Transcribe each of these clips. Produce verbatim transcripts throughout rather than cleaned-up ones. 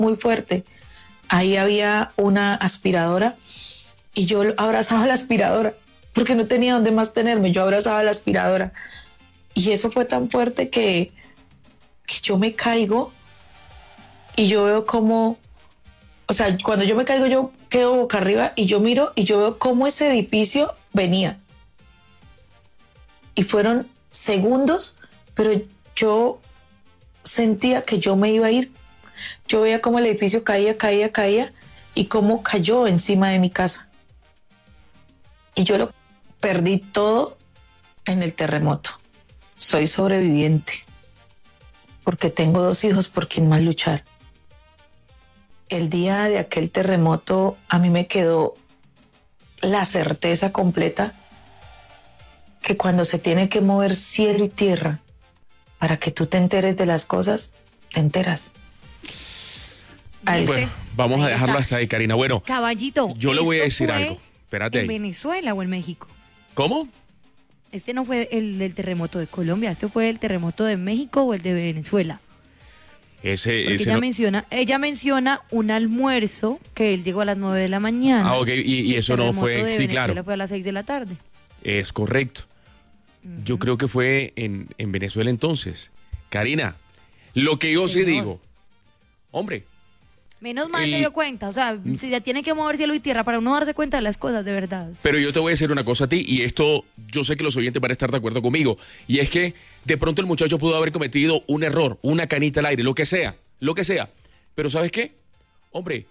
muy fuerte. Ahí había una aspiradora y yo abrazaba la aspiradora porque no tenía dónde más tenerme. Yo abrazaba la aspiradora y eso fue tan fuerte que, que yo me caigo y yo veo como, o sea, cuando yo me caigo yo quedo boca arriba y yo miro y yo veo cómo ese edificio venía. Y fueron segundos, pero yo sentía que yo me iba a ir. Yo veía cómo el edificio caía, caía, caía y cómo cayó encima de mi casa. Y yo lo perdí todo en el terremoto. Soy sobreviviente porque tengo dos hijos por quien más luchar. El día de aquel terremoto a mí me quedó la certeza completa que cuando se tiene que mover cielo y tierra para que tú te enteres de las cosas, te enteras. Ahí bueno, vamos ahí a dejarlo está. hasta ahí, Karina. Bueno, Caballito, yo le voy a decir algo. Espérate ¿En ahí. Venezuela o en México? ¿Cómo? Este no fue el del terremoto de Colombia, este fue el terremoto de México o el de Venezuela. Ese, Porque ese ella, no... menciona, ella menciona un almuerzo que él llegó a las nueve de la mañana. Ah, ok, y, y eso no fue, de sí, Venezuela claro. fue a las seis de la tarde. Es correcto. Uh-huh. Yo creo que fue en, en Venezuela entonces. Karina, lo que yo Señor. sí digo, hombre. Menos mal el... se dio cuenta, o sea, si ya tiene que mover cielo y tierra para uno darse cuenta de las cosas, de verdad. Pero yo te voy a decir una cosa a ti, y esto yo sé que los oyentes van a estar de acuerdo conmigo, y es que de pronto el muchacho pudo haber cometido un error, una canita al aire, lo que sea, lo que sea. Pero ¿sabes qué? Hombre,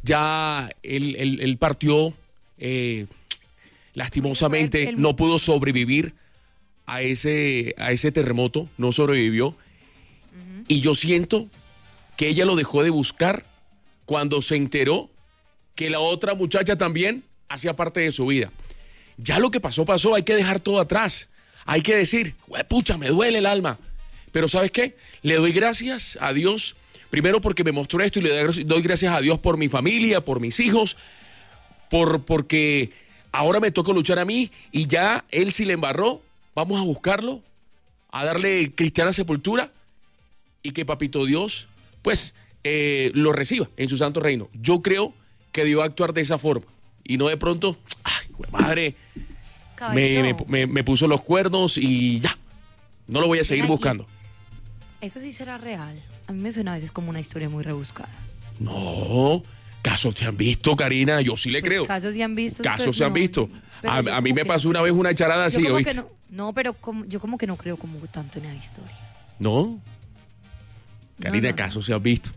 ya él, él, él partió, eh, lastimosamente, el, el... no pudo sobrevivir a ese, a ese terremoto, no sobrevivió, uh-huh. Y yo siento que ella lo dejó de buscar cuando se enteró que la otra muchacha también hacía parte de su vida. Ya lo que pasó, pasó, hay que dejar todo atrás. Hay que decir, pucha, me duele el alma. Pero ¿sabes qué? Le doy gracias a Dios, primero porque me mostró esto, y le doy gracias a Dios por mi familia, por mis hijos, por, porque ahora me toca luchar a mí, y ya él si le embarró, vamos a buscarlo, a darle cristiana sepultura, y que papito Dios, pues... Eh, lo reciba en su santo reino. Yo creo que debió actuar de esa forma y no de pronto, ay, madre, me, me, me, me puso los cuernos y ya, no lo voy a seguir Mira, buscando. Eso, eso sí será real. A mí me suena a veces como una historia muy rebuscada. No, casos se han visto, Karina, yo sí le pues creo. Casos se han visto. Casos se no, han visto. A, a mí me pasó no, una vez una charada así, ¿oíste? No, no, pero como, yo como que no creo como tanto en esa historia. No, Karina, no, no, casos no. se han visto.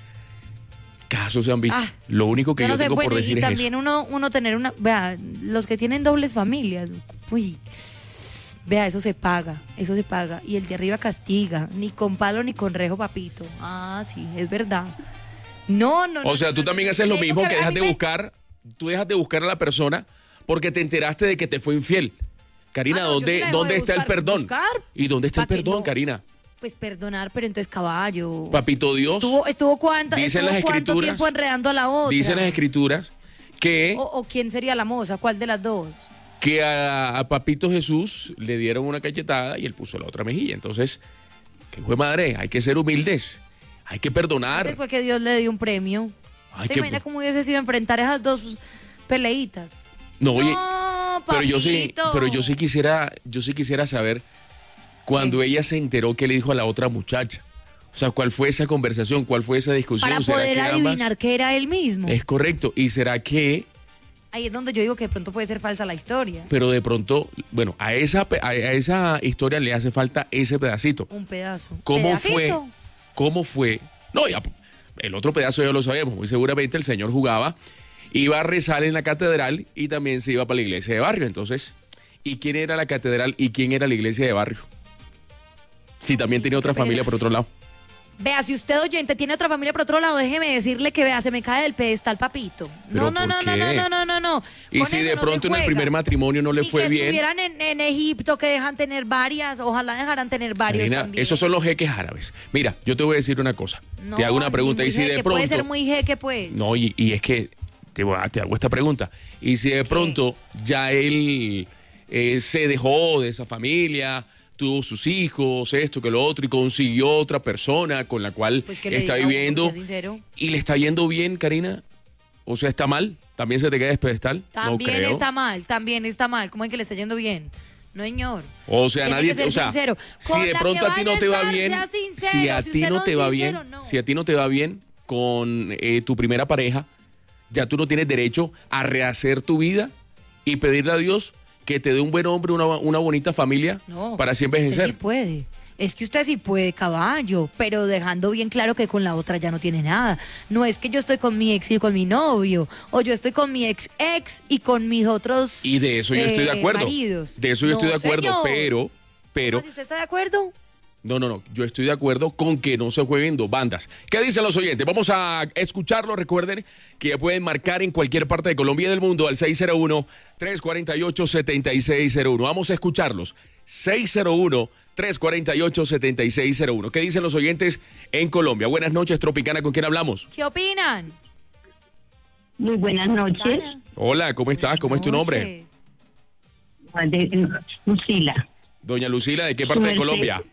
Casos se han visto. Ah, lo único que yo, yo no sé, tengo bueno, por decir y es también eso. uno, uno tener una... Vea, los que tienen dobles familias, uy, vea, eso se paga, eso se paga. Y el de arriba castiga, ni con palo ni con rejo, papito. Ah, sí, es verdad. No, no, no. O sea, no, tú no, también no, haces no, lo mismo, que, que dejas de me... buscar, tú dejas de buscar a la persona porque te enteraste de que te fue infiel. Karina, ah, no, ¿dónde, ¿dónde está buscar, el perdón? Buscar, ¿Y dónde está el perdón, no. Karina? Pues perdonar, pero entonces caballo. Papito Dios. Estuvo, estuvo, cuánta, dicen estuvo las cuánto tiempo enredando a la otra. Dicen las escrituras que... O, o quién sería la moza, ¿cuál de las dos? Que a, a Papito Jesús le dieron una cachetada y él puso la otra mejilla. Entonces, ¿qué fue madre? Hay que ser humildes. Hay que perdonar. ¿Dónde fue que Dios le dio un premio? Ay, ¿Se que... imagina cómo hubiese sido enfrentar esas dos peleitas? No, oye, no, pero yo sí, pero yo sí quisiera, yo sí quisiera saber cuando ¿Qué? ella se enteró que le dijo a la otra muchacha. O sea, ¿cuál fue esa conversación? ¿Cuál fue esa discusión? Para poder adivinar ambas... que era él mismo. Es correcto. ¿Y será que...? Ahí es donde yo digo que de pronto puede ser falsa la historia. Pero de pronto, bueno, a esa, a esa historia le hace falta ese pedacito. Un pedazo. ¿Cómo ¿Pedacito? fue? ¿Cómo fue? No, ya, el otro pedazo ya lo sabemos. Muy seguramente el señor jugaba, iba a rezar en la catedral y también se iba para la iglesia de barrio. Entonces, ¿y quién era la catedral y quién era la iglesia de barrio? Si también tenía otra familia por otro lado. Vea, si usted oyente tiene otra familia por otro lado, déjeme decirle que vea, se me cae del pedestal, papito. No, no, no, no, no, no, no, no, no. Y Con si de pronto no en el primer matrimonio no le y fue que bien. estuvieran en, en Egipto, que dejan tener varias, ojalá dejaran tener varios Imagina, también. Esos son los jeques árabes. Mira, yo te voy a decir una cosa. No, te hago una pregunta. Y si jeque, de pronto. Puede ser muy jeque, pues. No, y, y es que te, voy a, te hago esta pregunta. Y si de pronto ya él eh, se dejó de esa familia, tuvo sus hijos, esto, que lo otro, y consiguió otra persona con la cual Pues que le está diga, oye, viviendo que sea sincero. y le está yendo bien, Karina. O sea, ¿está mal? ¿También se te queda despedestal? También no creo. está mal, también está mal. ¿Cómo es que le está yendo bien? No, señor. O sea, Tiene nadie, que ser o sea, sincero. si Con de la pronto que a ti no vaya te va estar, bien, sea sincero. si a Si ti usted no no te es va sincero, bien, no. si a ti no te va bien con eh, tu primera pareja, ya tú no tienes derecho a rehacer tu vida y pedirle a Dios que te dé un buen hombre, una, una bonita familia No, para así usted envejecer. sí puede. Es que usted sí puede, caballo, pero dejando bien claro que con la otra ya no tiene nada. No es que yo estoy con mi ex y con mi novio, o yo estoy con mi ex ex y con mis otros Y de eso yo estoy de eh, acuerdo. maridos. De eso yo No, estoy de acuerdo, señor. pero, pero, ¿Cómo, si usted está de acuerdo? no, no, no, yo estoy de acuerdo con que no se jueguen dos bandas. ¿Qué dicen los oyentes? Vamos a escucharlo. Recuerden que ya pueden marcar en cualquier parte de Colombia y del mundo al seis cero uno, tres cuatro ocho, siete seis cero uno. Vamos a escucharlos. seis cero uno, tres cuatro ocho, siete seis cero uno. ¿Qué dicen los oyentes en Colombia? Buenas noches, Tropicana, ¿con quién hablamos? ¿Qué opinan? Muy buenas noches, Hola, ¿cómo estás? ¿Cómo es tu nombre? Noches. de Lucila, Doña Lucila, ¿de qué parte de Merced. Colombia?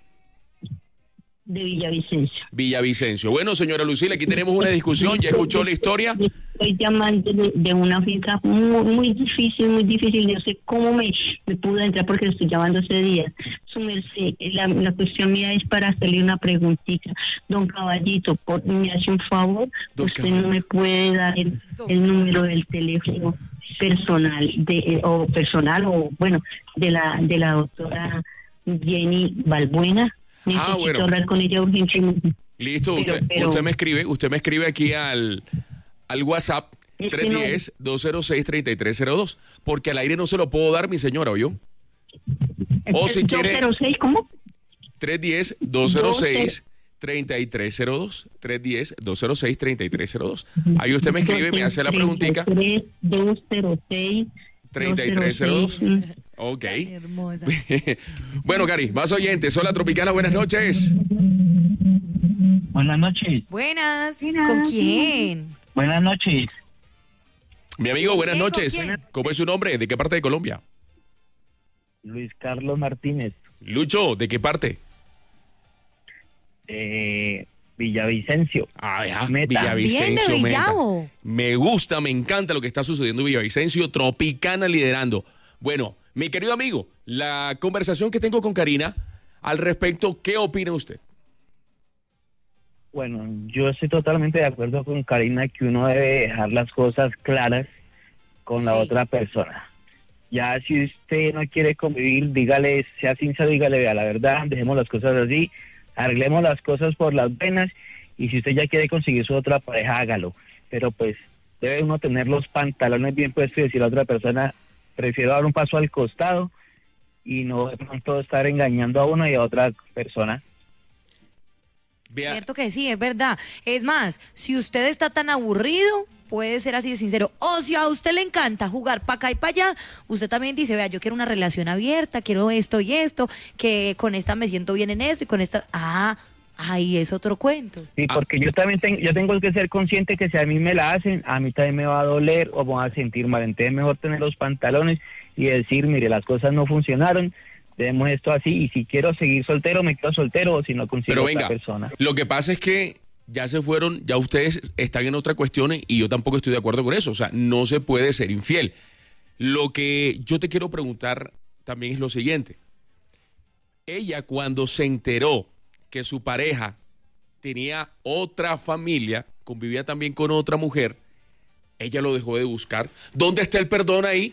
de Villavicencio. Villavicencio. Bueno, señora Lucila, aquí tenemos una discusión. ¿Ya escuchó la historia? Estoy llamando de, de una finca muy, muy difícil, muy difícil. No sé cómo me, me pude entrar porque lo estoy llamando ese día. Su merced, la, la cuestión mía es para hacerle una preguntita. Don Caballito, por, me hace un favor, Don usted Caballito. no me puede dar el, el número del teléfono personal de eh, o personal o bueno de la de la doctora Jenny Balbuena. Necesito Ah, bueno. hablar con ella urgentemente. Listo, Pero- usted, pero- usted me escribe, usted me escribe aquí al, al WhatsApp Es que tres uno cero, dos cero seis, tres tres cero dos, porque al aire no se lo puedo dar, mi señora, ¿oyó? O si quiere, dos cero seis, ¿cómo? tres uno cero, dos cero seis, tres tres cero dos, tres uno cero, dos cero seis, tres tres cero dos. Ahí usted me escribe, me hace la preguntita, dos cero seis, treinta y tres cero dos. Ok. Tan hermosa. Bueno, Cari, más oyentes. Hola, Tropicana, buenas noches. Buenas noches, Buenas. Buenas. ¿Con quién? buenas noches. Mi amigo, buenas quién, con noches. quién? ¿Cómo es su nombre? ¿De qué parte de Colombia? Luis Carlos Martínez, Lucho, ¿de qué parte? de Villavicencio. Ah, ya, Meta. Bien de Villavicencio, Meta. Villavo. Me gusta, me encanta lo que está sucediendo en Villavicencio, Tropicana liderando. Bueno, mi querido amigo, la conversación que tengo con Karina al respecto, ¿qué opina usted? Bueno, yo estoy totalmente de acuerdo con Karina que uno debe dejar las cosas claras con la Sí. otra persona. Ya si usted no quiere convivir, dígale, sea sincero, dígale, vea, la verdad, dejemos las cosas así, arreglemos las cosas por las venas, y si usted ya quiere conseguir su otra pareja, hágalo. Pero pues debe uno tener los pantalones bien puestos y decir a la otra persona, prefiero dar un paso al costado y no de pronto estar engañando a uno y a otra persona. Vea, Cierto que sí, es verdad. Es más, si usted está tan aburrido, puede ser así de sincero. O si a usted le encanta jugar para acá y para allá, usted también dice, vea, yo quiero una relación abierta, quiero esto y esto, que con esta me siento bien en esto y con esta... Ah, ahí es otro cuento. Sí, Ah. porque yo también tengo, yo tengo que ser consciente que si a mí me la hacen, a mí también me va a doler o me va a sentir mal. Entonces es mejor tener los pantalones y decir, mire, las cosas no funcionaron, dejemos esto así, y si quiero seguir soltero, me quedo soltero, o si no consigo pero otra venga, persona. lo que pasa es que ya se fueron, ya ustedes están en otra cuestión y yo tampoco estoy de acuerdo con eso. O sea, no se puede ser infiel. Lo que yo te quiero preguntar también es lo siguiente. Ella, cuando se enteró que su pareja tenía otra familia, convivía también con otra mujer, ella lo dejó de buscar. ¿Dónde está el perdón ahí?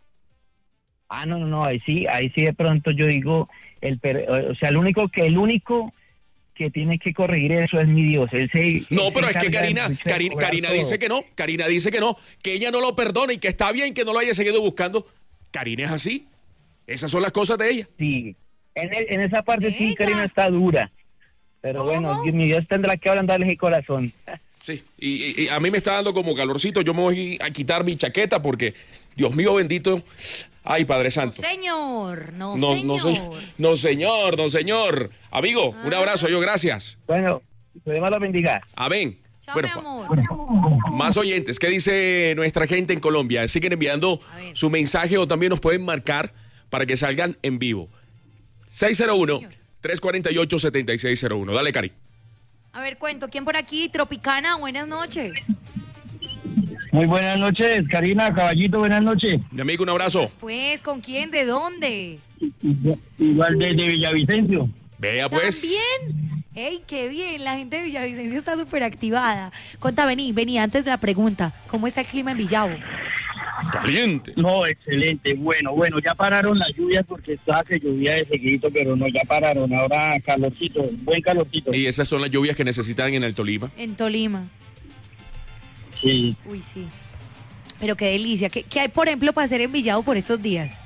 Ah, no, no, no, ahí sí, ahí sí de pronto yo digo, el per- o sea, el único que, el único que tiene que corregir eso es mi Dios. Él se, No, él pero se es que encarga de Karina, mucho de Karina, cobrar Karina todo. dice que no, Karina dice que no, que ella no lo perdona y que está bien que no lo haya seguido buscando. Karina es así. Esas son las cosas de ella. Sí, en, el- en esa parte sí, Ella. Karina está dura. Pero ¿Cómo? bueno, mi Dios tendrá que ablandarles el corazón. Sí, y, y- y a mí me está dando como calorcito. Yo me voy a quitar mi chaqueta porque, Dios mío bendito, ay, Padre No, Santo. señor, no, No, señor. no, se- no, señor, no, señor. Amigo, un Ah. abrazo, yo gracias. Bueno, que Dios los bendiga. Amén. Chao, Bueno, mi amor. más oyentes, ¿qué dice nuestra gente en Colombia? Siguen enviando A ver. su mensaje o también nos pueden marcar para que salgan en vivo. seis cero uno, tres cuatro ocho, siete seis cero uno. Dale, Cari. A ver, cuento, ¿quién por aquí? Tropicana, buenas noches. Muy buenas noches, Karina, Caballito, buenas noches. Mi amigo, un abrazo. Pues, ¿con quién? ¿De dónde? Igual de, de Villavicencio. Vea, pues. ¿También? ¡Ey, qué bien! La gente de Villavicencio está súper activada. Conta, vení, vení, antes de la pregunta, ¿cómo está el clima en Villavo? Caliente. No, excelente, bueno, bueno, ya pararon las lluvias porque estaba que llovía de seguidito, pero no, ya pararon, ahora calorcito, buen calorcito. Y esas son las lluvias que necesitan en el Tolima. En Tolima. Sí. Uy, sí. Pero qué delicia. ¿Qué, qué hay, por ejemplo, para hacer en Villavo por estos días?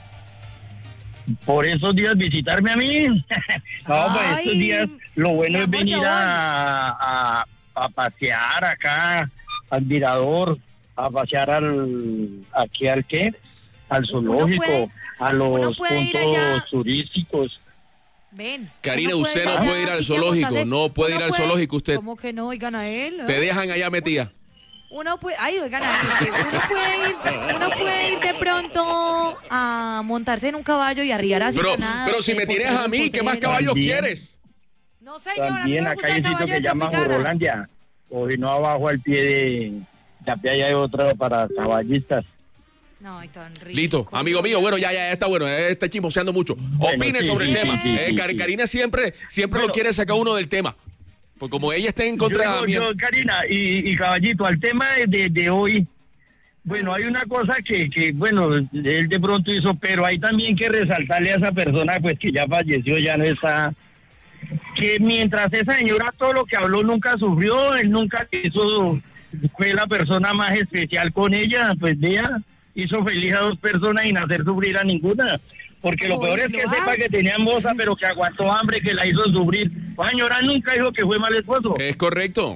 Por esos días visitarme a mí. No, pues Ay, estos días lo bueno mi es amor, venir yo a, a, a pasear acá al mirador, a pasear al aquí al qué, al zoológico, puede- a uno los puede ir puntos allá. turísticos. Ven. Karina, uno usted puede no ir puede ir allá, al sí que zoológico, montarse- no puede uno ir al zoológico usted. ¿Cómo que no? Oigan a él. ¿eh? Te dejan allá metida. Uno puede, ay, oigan, a él, uno puede ir, uno puede ir de pronto a montarse en un caballo y arriar así. Pero, nada, pero si de me tienes potrero a en mí, ¿qué más potrero. caballos También. quieres? No, señor, a mí También no me acá gusta hay el un sitio caballo que de llama Tropicana. Jorolandia, o si no abajo al pie de la playa hay otro para caballistas. No, ay, tan rico. Listo, amigo mío, bueno, ya, ya, ya está bueno, eh, está chismoseando mucho. Bueno, Opine sí, sobre sí, el tema. sí, sí, Eh, sí, Cari- sí. Karina siempre, siempre Bueno. lo quiere sacar uno del tema. Pues como ella está en contra yo, mía. yo, Karina y, y Caballito, al tema de, de, de hoy, bueno, hay una cosa que, que, bueno, él de pronto hizo, pero hay también que resaltarle a esa persona, pues que ya falleció, ya no está, que mientras esa señora todo lo que habló nunca sufrió, él nunca hizo, fue la persona más especial con ella, pues vea, hizo feliz a dos personas sin hacer sufrir a ninguna. Porque lo Uy, peor es que lo sepa hago. que tenía moza, pero que aguantó hambre, que la hizo sufrir. La señora nunca dijo que fue mal esposo. Es correcto.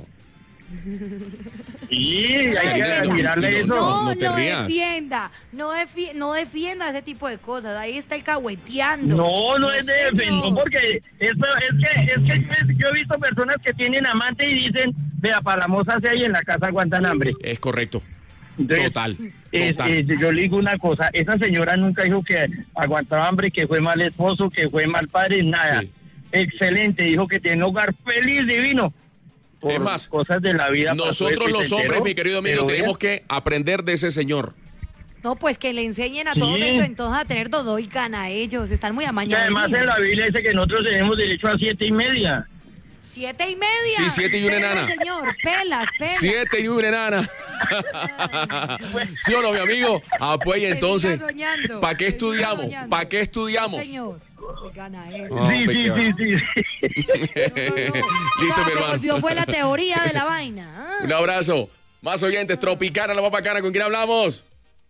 Sí, hay que Karina, admirarle no, eso. No, no no, te rías. defienda, no, defi- no defienda ese tipo de cosas. Ahí está el cahueteando. No, no es de señor. defender, porque eso, es que, es que yo, yo he visto personas que tienen amante y dicen, vea, para la moza se hay en la casa aguantan hambre. Es correcto. Entonces, Total. es- total. es- yo le digo una cosa, esa señora nunca dijo que aguantaba hambre, que fue mal esposo, que fue mal padre, nada. Sí. Excelente, dijo que tiene un hogar feliz, divino. Por Es más, cosas de la vida. pasó Nosotros esto y los se hombres, enteró, mi querido amigo, pero tenemos que aprender de ese señor. No, pues que le enseñen a Sí. todos esto, entonces a tener todo y gana a ellos. Están muy Y amañados. además en la Biblia dice que nosotros tenemos derecho a siete y media. Siete y media. Sí, siete y una Pela, enana. señor, pelas, pelas. Siete y una enana. ¿Sí o no, mi amigo? Ah, pues y Se entonces, siga soñando, ¿para qué se siga estudiamos? soñando. ¿Para qué No, estudiamos? señor. Gana eso. No, sí, hombre, sí, qué va. sí, sí, sí. No, no, no. Listo, Ya mi se hermano. volvió, fue la teoría de la vaina. Ah. Un abrazo. Más oyentes, Tropicana, la más bacana. ¿Con quién hablamos?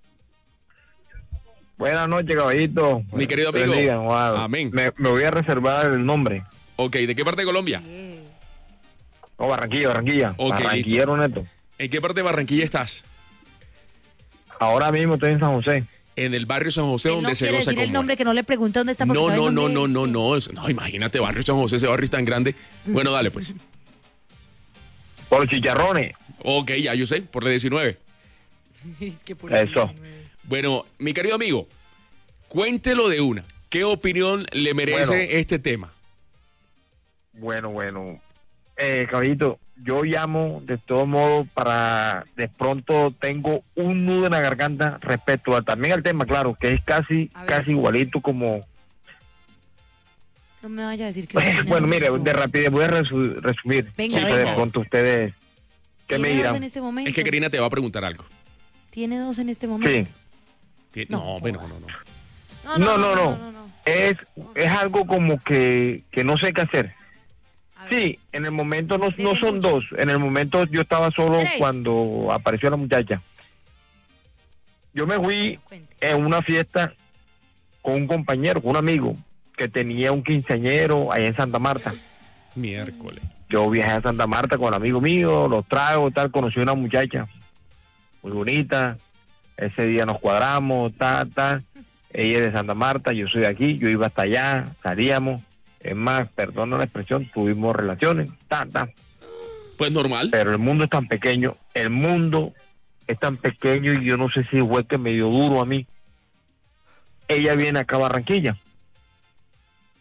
Buenas noches, caballito. Mi querido amigo. Bendiga, wow. Amén. Me, me voy a reservar el nombre. Ok, ¿de qué parte de Colombia? Eh, No, Barranquilla, Barranquilla. Ok, Barranquillero neto. ¿En qué parte de Barranquilla estás? Ahora mismo estoy en San José. En el barrio San José, él donde no se quiere goza decir el como nombre, es. que no le pregunte dónde está. porque No, sabe no, el no, nombre no, de- no, no. es- No, imagínate, barrio San José, ese barrio es tan grande. Bueno, dale, pues. Por los chicharrones. Ok, ya yo sé, por la diecinueve. Es que por Eso. Bueno, mi querido amigo, cuéntelo de una. ¿Qué opinión le merece Bueno. este tema? Bueno, bueno. Eh, caballito, yo llamo de todo modo para... De pronto tengo un nudo en la garganta respecto a, también al tema, claro, que es casi, A ver. casi igualito como... No me vaya a decir que usted tiene Bueno, dos mire, en este de rapidez voy a resu- resumir. Venga, Sí, venga. de pronto ustedes... ¿Qué ¿Tiene me dos dirán? en este momento? Es que Karina te va a preguntar algo. Tiene dos en este Sí. momento. Ti- No, No, bueno, no, no. No, no, no. Es, es algo como que, que no sé qué hacer. A ver, Sí, en el momento no, no Dese son mucho. dos. En el momento yo estaba solo Tres. cuando apareció la muchacha. Yo me fui cuente. en una fiesta con un compañero, con un amigo, que tenía un quinceañero allá en Santa Marta. Miércoles. Yo viajé a Santa Marta con el amigo mío, los trago, tal, conocí a una muchacha muy bonita. Ese día nos cuadramos, tal, tal. Ella es de Santa Marta, yo soy de aquí, yo iba hasta allá, salíamos. Es más, perdona la expresión, tuvimos relaciones, tal, tal. Pues normal. Pero el mundo es tan pequeño, el mundo es tan pequeño y yo no sé si fue que me dio duro a mí. Ella viene acá a Barranquilla.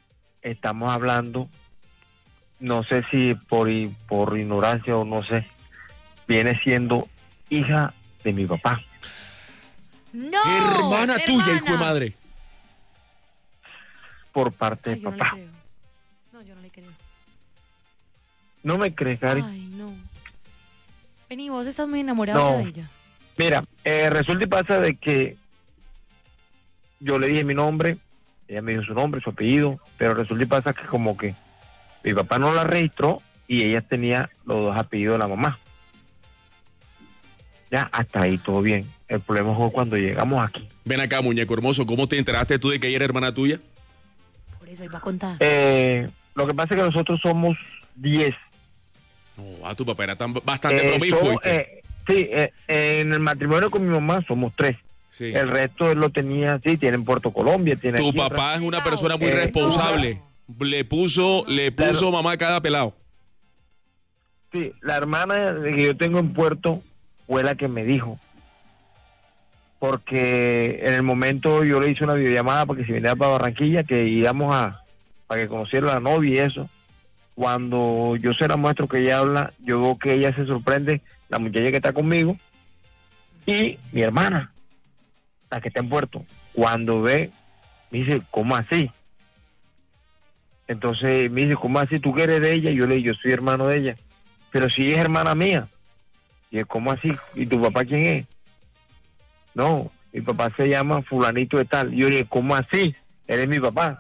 estamos hablando, no sé si por, i- por ignorancia o no sé, viene siendo hija de mi papá. No. hermana tuya, hijo de madre. Por parte Ay, de yo no le papá. creo. No, yo no le creo. ¿No me crees, Cari? Ay, no. Vení, vos estás muy enamorado No. de ella. Mira, eh, resulta y pasa de que yo le dije mi nombre, ella me dijo su nombre, su apellido, pero resulta y pasa que como que mi papá no la registró y ella tenía los dos apellidos de la mamá. Ya, hasta ahí todo bien. El problema fue cuando llegamos aquí. Ven acá, muñeco hermoso, ¿cómo te enteraste tú de que ella era hermana tuya? Por eso iba a contar. Eh, lo que pasa es que nosotros somos diez. No, a tu papá era tan, bastante Eh, promiscuo. somos, ¿viste? eh, sí, eh, en el matrimonio con mi mamá somos tres. Sí. El resto él lo tenía, sí, tiene en Puerto Colombia, tiene Tu aquí en papá es una persona muy Eh, responsable. Le puso, le Claro. puso mamá a cada pelado. Sí, la hermana que yo tengo en Puerto fue la que me dijo. Porque en el momento yo le hice una videollamada para que se viniera para Barranquilla, que íbamos a, para que conociera a la novia y eso. Cuando yo se la muestro que ella habla, yo veo que ella se sorprende, la muchacha que está conmigo, y mi hermana, la que está en Puerto. Cuando ve, me dice, ¿cómo así? Entonces me dice, ¿cómo así? ¿Tú que eres de ella? Y yo le digo, yo soy hermano de ella. Pero si ella es hermana mía. Y es, ¿cómo así? ¿Y tu papá quién es? No, mi papá se llama fulanito de tal. Y yo le digo, ¿cómo así? Él es mi papá.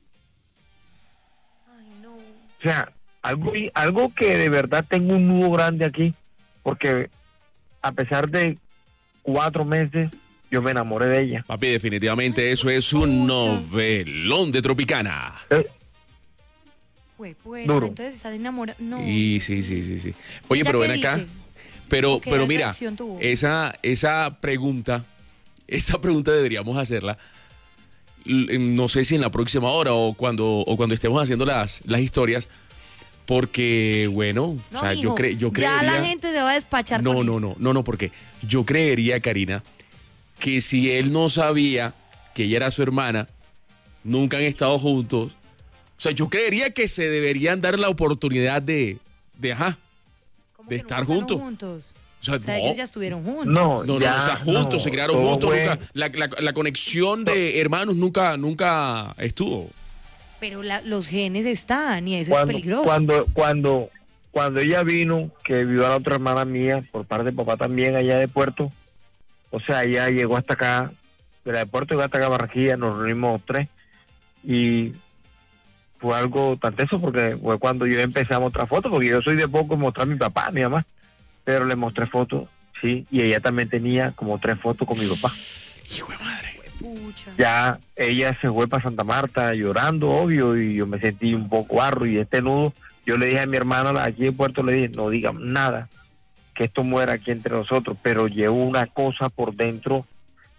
Ay, no. O sea, algo, algo que de verdad tengo un nudo grande aquí, porque a pesar de cuatro meses, yo me enamoré de ella. Papi, definitivamente eso es un novelón de Tropicana. Eh, Fue, pues, Duro. entonces estás enamorado. No. Y sí, sí, sí, sí. Oye, ¿Ella pero qué ven acá. dice? Pero, ¿O qué pero mira, reacción tuvo? esa, esa pregunta, esa pregunta deberíamos hacerla. l- No sé si en la próxima hora o cuando, o cuando estemos haciendo las, las historias. Porque, bueno, No, o sea, yo, mijo, cre- yo ya creería. la gente se va a despachar No, con no, esto. no, no, no, porque yo creería, Karina, que si él no sabía que ella era su hermana, nunca han estado juntos. O sea, yo creería que se deberían dar la oportunidad de, de ajá, ¿Cómo de que estar nunca estuvieron juntos. juntos? O sea, O sea, no. ellos ya estuvieron juntos. no, No, no, ya, o sea, juntos, no, se crearon todo juntos, fue- nunca, la, la, la conexión de hermanos nunca, nunca estuvo. Pero la- los genes están y eso cuando, es peligroso. Cuando, cuando, cuando ella vino, que vio a la otra hermana mía, por parte de papá también, allá de Puerto, o sea, ella llegó hasta acá, de la de Puerto llegó hasta acá a Barranquilla, nos reunimos tres, y fue algo tan teso porque fue cuando yo empecé a mostrar fotos, porque yo soy de poco mostrar a mi papá, a mi mamá, pero le mostré fotos, sí, y ella también tenía como tres fotos con mi papá. Hijo de madre. Pucha. Ya ella se fue para Santa Marta llorando, obvio, y yo me sentí un poco arro y este nudo, yo le dije a mi hermana la- aquí en Puerto, le dije, no digan nada, que esto muera aquí entre nosotros, pero llevo una cosa por dentro,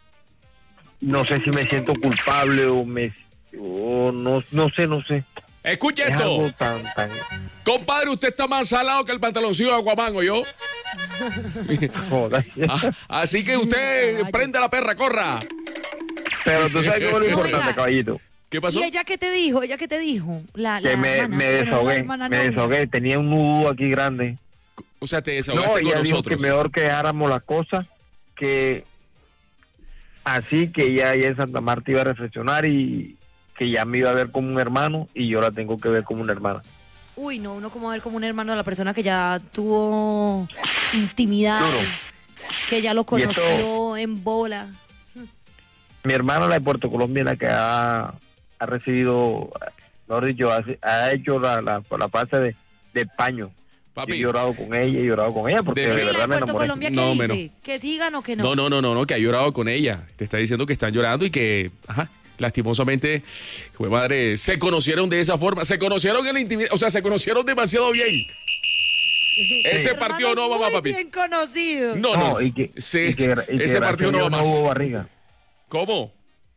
no sé si me siento culpable o me, o no, no sé, no sé. Escuche Es algo esto. tan, tan, Compadre, usted está más salado que el pantaloncillo de Aguamango, yo. joder. Ah, así que usted prende la perra, corra. Pero tú sabes qué es lo No, importante, oiga. caballito, ¿Qué pasó? ¿Y ella qué te dijo? ¿Ella qué te dijo? La, la que me, hermana, me pero no la desahogué, hermana me novia. desahogué, tenía un nudo aquí grande. O sea, te No, desahogaste ella con dijo nosotros. que mejor que dejáramos las cosas, que así que ella allá en Santa Marta iba a reflexionar y que ya me iba a ver como un hermano y yo la tengo que ver como una hermana. Uy, no, uno como ver como un hermano de la persona que ya tuvo intimidad, Duro. que ya lo Y esto- conoció en bola. Mi hermana, la de Puerto Colombia, la que ha, ha recibido, mejor dicho, ha, ha hecho la, la, la parte de, de paño. Yo he Papi, llorado con ella, he llorado con ella porque De- de, ¿Y la verdad de me Puerto enamoré. Colombia qué No, dice? menos. ¿Que sigan o que no? no, no, no, no, no, que ha llorado con ella. Te está diciendo que están llorando y que, ajá, lastimosamente, jue madre, se conocieron de esa forma. Se conocieron en la intimidad, o sea, se conocieron demasiado bien. Ese partido no va más, papi. bien conocido. No, no, No, y que, Sí, y que, y que ese gracias partido a no va Dios más. no hubo barriga. ¿Cómo?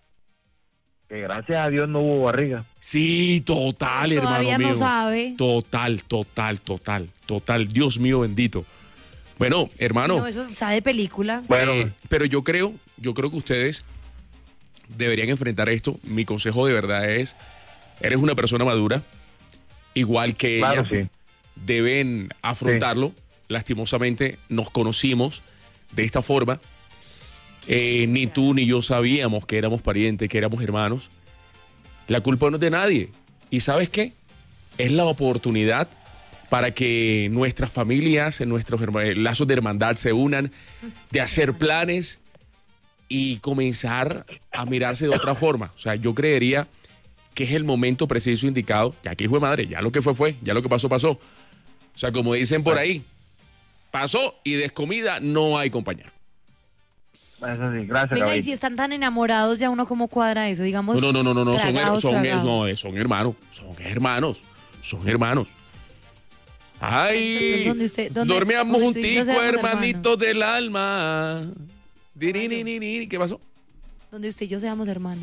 Que gracias a Dios no hubo barriga. Sí, total, hermano Todavía mío. no sabe. Total, total, total, total. Dios mío bendito. Bueno, hermano. No, eso sabe de película. Bueno, Eh, pero yo creo, yo creo que ustedes deberían enfrentar esto. Mi consejo de verdad es Eres una persona madura, igual que Claro, ella. sí. Deben afrontarlo. Sí. Lastimosamente nos conocimos de esta forma. Eh, ni tú ni yo sabíamos que éramos parientes, que éramos hermanos. La culpa no es de nadie. ¿Y sabes qué? Es la oportunidad para que nuestras familias, nuestros lazos de hermandad se unan, de hacer planes y comenzar a mirarse de otra forma. O sea, yo creería que es el momento preciso indicado, ya que hijo de madre, ya lo que fue, fue, ya lo que pasó, pasó. O sea, como dicen por ahí, pasó y descomida no hay compañía. Eso sí, gracias, Venga, Gaby. y si están tan enamorados, ya uno cómo cuadra eso, digamos. No, no, no, no, no, son, tragados, son, tragados. no, son hermanos, son hermanos, son hermanos. Ay, ¿Dónde usted- dónde- dormíamos dónde usted y yo juntico, seamos hermanitos del alma. Dirinini, ¿qué pasó? Donde usted y yo seamos hermanos.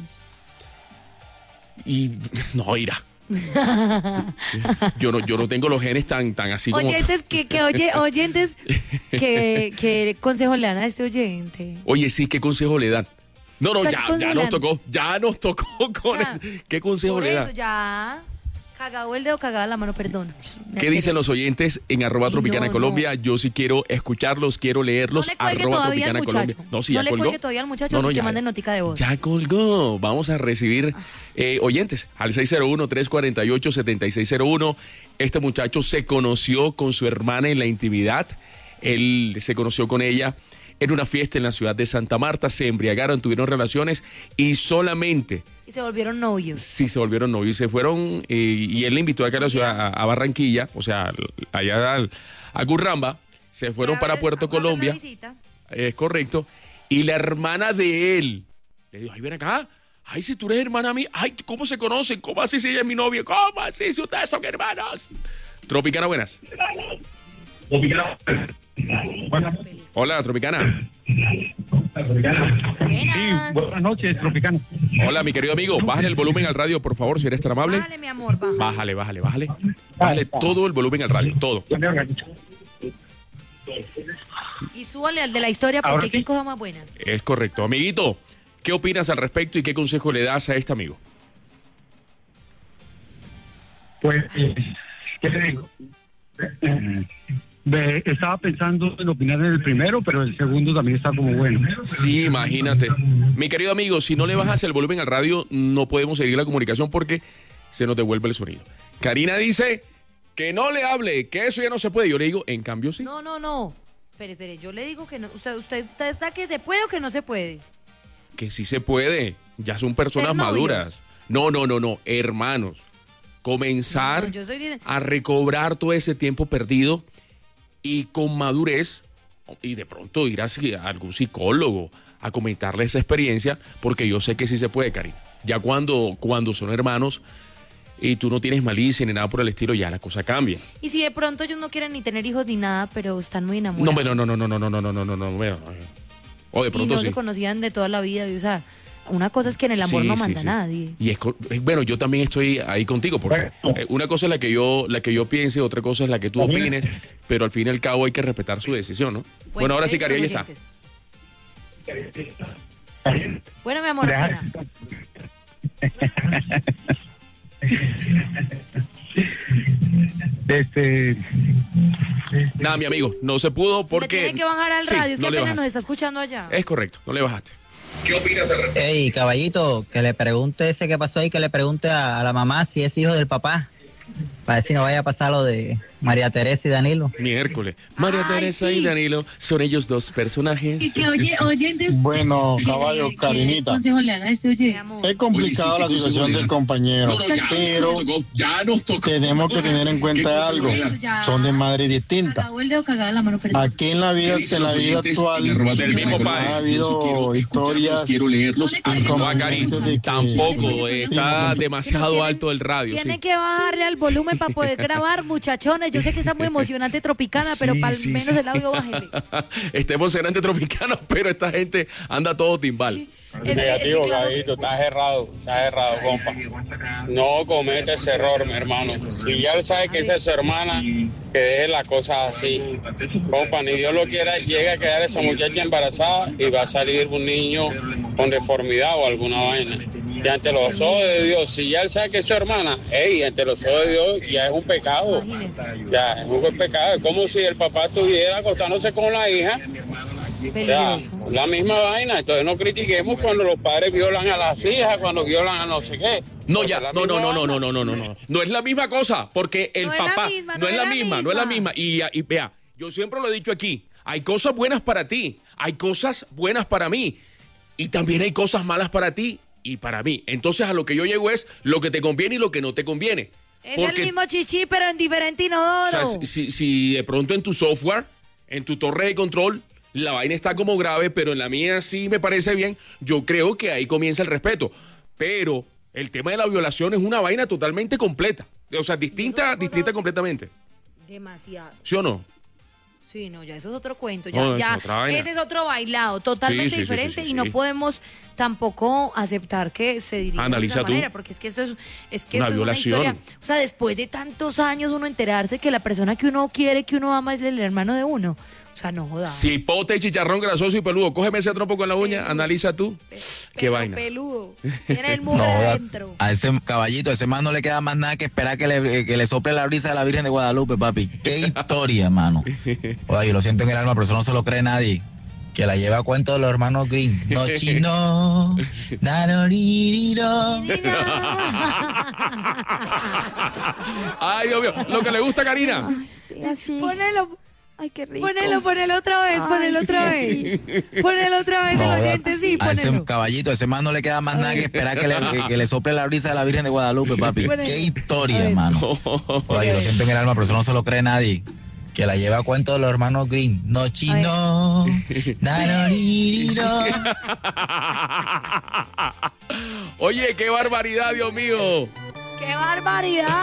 Y no, irá. Yo no, yo no tengo los genes tan, tan así como. Oyentes, que, que oye, oyentes, que, que consejo le dan a este oyente. Oye, sí, ¿qué consejo le dan? No, no, O sea, ¿qué ya, consejo ya le nos dan? tocó, ya nos tocó con O sea, el- ¿Qué consejo Por le eso dan? ya. Cagado el dedo, cagada la mano, perdón. Me ¿Qué dicen alteré. los oyentes en arroba Ay, tropicana no, Colombia? Yo sí quiero escucharlos, quiero No leerlos. le cuelgue arroba todavía al tropicana muchacho. Colombia. No, sí, no ya le colgó. cuelgue todavía al muchacho No, no, que ya- mande notica de voz. Ya colgó. Vamos a recibir eh, oyentes al seis cero uno, tres cuatro ocho, siete seis cero uno. Este muchacho se conoció con su hermana en la intimidad. Él se conoció con ella en una fiesta en la ciudad de Santa Marta. Se embriagaron, tuvieron relaciones y solamente Y se volvieron novios. sí se volvieron novios. Y se fueron eh, y él le invitó acá a la ciudad, a, a Barranquilla, o sea, allá al- a Gurramba. Se fueron A para ver, Puerto vamos a hacer Colombia. una visita. Es correcto. Y la hermana de él le dijo, ay, ven acá. Ay, si tú eres hermana mía. Ay, ¿cómo se conocen? ¿Cómo así si ella es mi novia? ¿Cómo así si ustedes son hermanos? Tropicana, buenas. Hola, Tropicana. Buenas. Buenas noches, Tropicana. Hola, mi querido amigo. Bájale el volumen al radio, por favor, si eres tan amable. Vale, mi amor, baja. Bájale, bájale, bájale. Bájale todo el volumen al radio, todo. Y súbale al de la historia Ahora porque sí. qué cosa más buena. Es correcto. Amiguito, ¿qué opinas al respecto y qué consejo le das a este amigo? Pues, ¿qué te digo? Eh, ve, estaba pensando en opinar en el primero, pero el segundo también está como bueno. Sí, imagínate. Mi querido amigo, si no le bajas el volumen al radio, no podemos seguir la comunicación porque se nos devuelve el sonido. Karina dice que no le hable, que eso ya no se puede. Yo le digo, en cambio sí. No, no, no. Espere, espere, yo le digo que no. Usted, usted, usted está que se puede o que no se puede. Que sí se puede. Ya son personas ¿Ser novios? maduras. No, no, no, no. Hermanos. Comenzar No, no, yo estoy diciendo- a recobrar todo ese tiempo perdido y con madurez y de pronto ir a, a algún psicólogo a comentarle esa experiencia, porque yo sé que sí se puede, Karina. Ya cuando, cuando son hermanos y tú no tienes malicia ni nada por el estilo, ya la cosa cambia. Y si de pronto ellos no quieren ni tener hijos ni nada, pero están muy No, enamorados. no, no, no, no, no, no, no, no, no, no, no, bueno, no. O de Y pronto no sí. se conocían de toda la vida. Y, o sea, una cosa es que en el amor Sí, no sí, manda sí. nadie. Y es, co- eh, bueno, yo también estoy ahí contigo, porque eh, una cosa es la que yo la que yo piense, otra cosa es la que tú opines, pero al fin y al cabo hay que respetar su decisión, ¿no? Bueno, ahora sí, ¿qué Karina, dicen ahí los está. oyentes? Bueno, mi amor, Deja- opina. Este, Nada, mi amigo, no se pudo Le porque... tiene que bajar al Sí, radio, es que no le apenas nos bajaste. está escuchando allá. Es correcto, no le bajaste. Ey, caballito, que le pregunte ese que pasó ahí, que le pregunte a, a la mamá si es hijo del papá, para ver si no vaya a pasar lo de María Teresa y Danilo. Miércoles. María Ay, Teresa sí. y Danilo son ellos dos personajes. Y que oye, oyentes. Bueno, que- caballo, que Karinita. consejo le dan a este Mi oye? amor. Es complicada la situación del compañero, pero ya nos tocó. tenemos que tener en cuenta algo. Son de madres distintas. Cagado el dedo, cagada la mano, perdón. Aquí en la vida, en la vida actual, del mismo padre. ha habido historias leerlos. como No, Cari, de que- tampoco, eh, está demasiado tienen- alto el radio. Tiene sí. que bajarle al volumen para poder grabar, muchachones. Yo sé que está muy emocionante Tropicana, pero Sí, para al sí, menos sí. el audio bájele. Está emocionante Tropicana, pero esta gente anda todo timbal. Es que- es que, claro, estás errado, estás errado, compa. No comete ese error, mi hermano. Si ya él sabe que esa es su hermana, que deje las cosas así. Compa, ni Dios lo quiera, llega a quedar esa muchacha embarazada y va a salir un niño con deformidad o alguna vaina. Y ante los ojos de Dios, si ya él sabe que es su hermana, ey, ante los ojos de Dios ya es un pecado. Ya es un pecado. Es como si el papá estuviera acostándose con la hija. Ya, la misma vaina. Entonces no critiquemos cuando los padres violan a las hijas, cuando violan a no sé qué. No, ya, no, no, no, no, no, no, no, no, no. No es la misma cosa, porque el papá no es la misma, no es la misma. Y, y vea, yo siempre lo he dicho aquí, hay cosas buenas para ti, hay cosas buenas para mí, y también hay cosas malas para ti y para mí. Entonces a lo que yo llego es lo que te conviene y lo que no te conviene. Es porque, el mismo chichi, pero en diferente inodoro. O sea, si, si de pronto en tu software, en tu torre de control, la vaina está como grave, pero en la mía sí me parece bien, yo creo que ahí comienza el respeto. Pero el tema de la violación es una vaina totalmente completa. O sea, distinta, distinta completamente. Demasiado. ¿Sí o no? Sí, no, ya eso es otro cuento. Ya, No, ya es otra vaina. ese es otro bailado, totalmente Sí, sí, sí, diferente. sí, sí, y no sí. podemos tampoco aceptar que se dirija Analiza de esa tú. manera, porque es que esto es, es que Una esto violación. es una historia. O sea, después de tantos años uno enterarse que la persona que uno quiere, que uno ama, es el hermano de uno. O sea, no jodas. Cipote, chicharrón grasoso y peludo. Cógeme ese trompo con la uña, analiza tú. Qué vaina. Peludo. Tiene el mugre No, adentro. a ese caballito, a ese man no le queda más nada que esperar que le, que le sople la brisa de la Virgen de Guadalupe, papi. Qué historia, hermano. Oye, yo lo siento en el alma, pero eso no se lo cree nadie. Que la lleva a cuento de los hermanos Green. No chino, naroririro. Ay, Dios mío. Lo que le gusta a Karina. Sí, así. Ponelo. Ay, qué rico. Ponelo, ponelo otra vez, ponelo otra vez. Ponelo otra vez en los dientes, sí, A ese ponelo. caballito, a ese man no le queda más nada que esperar que le, que, que le sople la brisa de la Virgen de Guadalupe, papi. Ponelo. Qué historia, hermano. Oye, yo lo siento en el alma, pero eso no se lo cree nadie. Que la lleva a cuento de los hermanos Green. No chino, naroririro. Oye, qué barbaridad, Dios mío. ¡Qué barbaridad!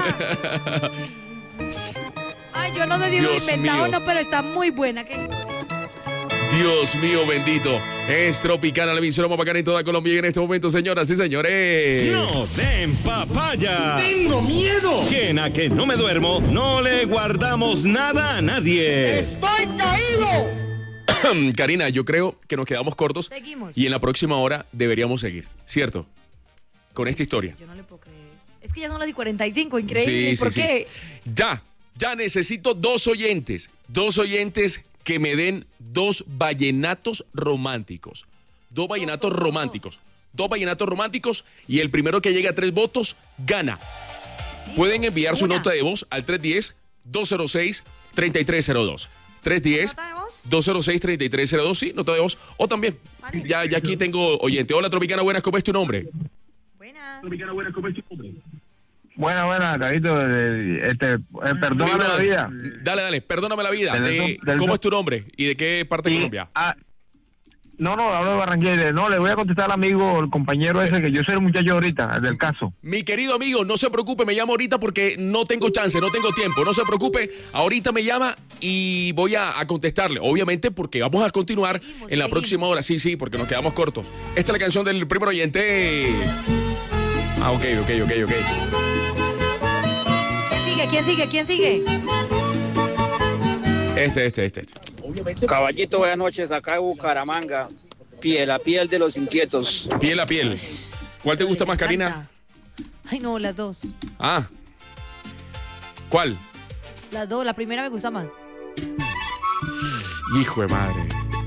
Ay, yo no sé si lo he Dios inventado o mío. no, pero está muy buena. ¿Qué historia? Dios mío, bendito. Es Tropicana, la emisora más bacana en toda Colombia y en este momento, señoras y señores. ¡No den papaya! ¡Tengo miedo! Que en a que no me duermo, no le guardamos nada a nadie. ¡Estoy caído! Karina, yo creo que nos quedamos cortos. Seguimos. Y en la próxima hora deberíamos seguir, ¿cierto? Con esta historia. Yo no le puedo creer. Es que ya son las y cuarenta y cinco, increíble. Sí, ¿Por sí, qué? sí. Ya, ya necesito dos oyentes. Dos oyentes que me den dos vallenatos románticos. Dos vallenatos dos, dos, románticos. Dos vallenatos románticos y el primero que llegue a tres votos gana. Pueden enviar su una. nota de voz al tres uno cero, dos cero seis, tres tres cero dos. tres uno cero, ¿Nota de voz? dos cero seis, tres tres cero dos, sí, nota de voz. O también, ya, ya aquí tengo oyente. Hola, Tropicana, buenas, ¿cómo es tu nombre? Buenas. Buena, buena, Carito, eh, este, eh, perdóname la vida. Dale, dale, perdóname la vida. Del- De- del- ¿Cómo es tu nombre y de qué parte de Y, Colombia? ah, no, no, hablo de Barranquilla. No, le voy a contestar al amigo, el compañero ese, que yo soy el muchacho ahorita, el del caso. Mi querido amigo, no se preocupe, me llama ahorita porque no tengo chance, no tengo tiempo. No se preocupe, ahorita me llama y voy a, a contestarle. Obviamente porque vamos a continuar Seguimos, en la seguimos. próxima hora. Sí, sí, porque nos quedamos cortos. Esta es la canción del primer oyente. Ah, ok, ok, ok, ok. ¿Quién sigue? ¿Quién sigue? ¿Quién sigue? Este, este, este, este. Caballito, buenas noches, acá de Bucaramanga. Piel a piel de los inquietos. Piel a piel. ¿Cuál te gusta Les más, Karina? encanta. Ay, no, las dos. Ah. ¿Cuál? Las dos. La primera me gusta más. Hijo de madre.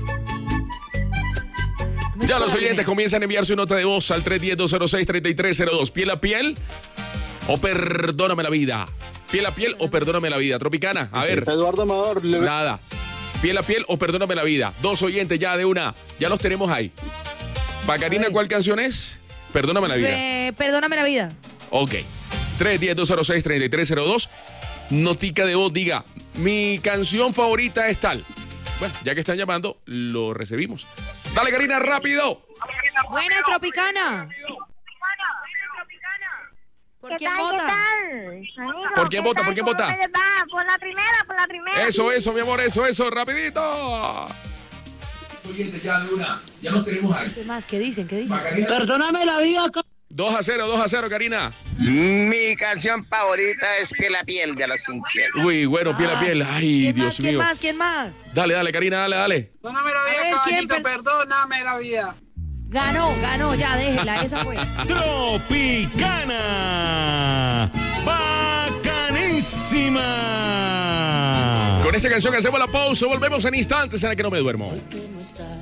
Ya los oyentes comienzan a enviar su nota de voz al tres uno cero, dos cero seis, tres tres cero dos. ¿Piel a piel o perdóname la vida? ¿Piel a piel o perdóname la vida? Tropicana, a ver. Eduardo Amador. le- Nada. ¿Piel a piel o perdóname la vida? Dos oyentes ya de una. Ya los tenemos ahí. Para Karina, Ay. ¿cuál canción es? Perdóname la vida. Eh, perdóname la vida. Ok. tres uno cero, dos cero seis, tres tres cero dos. Notica de voz, diga, mi canción favorita es tal. Bueno, ya que están llamando, lo recibimos. Dale, Karina, rápido. Buenas, Tropicana. ¿Por quién vota? ¿Por quién vota? ¿Por quién vota? Por la primera, por la primera. Eso, eso, mi amor, eso, eso, rapidito. Ya nos tenemos ahí. ¿Qué más? ¿Qué dicen? ¿Qué dicen? Perdóname la vida. dos a cero, dos a cero, Karina. Mi canción favorita es Piel a piel de los inquietos. Uy, bueno, piel a piel. Ay, ¿Quién Dios más? ¿Quién mío. más? ¿Quién más? Dale, dale, Karina, dale, dale. Perdóname la vida, A ver, ¿quién caballito, per- perdóname la vida. Ganó, ganó, ya déjela, esa fue. Tropicana. Bacanísima. Con esta canción hacemos la pausa. Volvemos en instantes en la que no me duermo.